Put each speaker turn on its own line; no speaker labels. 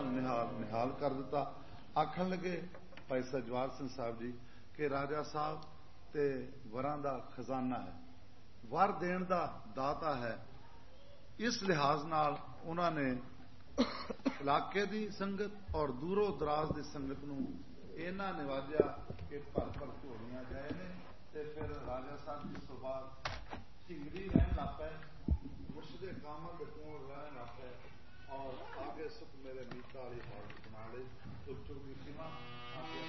निहाल कर दिता। आखन लगे भाई सजवार सिंह साहब जी कि राजा साहब ते वरां दा खजाना है, वर देण दा दाता है। इस लिहाज नाल उन्होंने इलाके की संगत और दूरों दराज की संगत नूं इन्ना निवाजा कि भर भर झोलियां गए ने। ते फिर राजा साहब जी तो बाद झिंगड़ी रहन लग पे, मुर्शदे कामल दे कोल रहन लग पे और आगे सुख मेरे मीता वाली हालत बना ली। तो चुग सीमा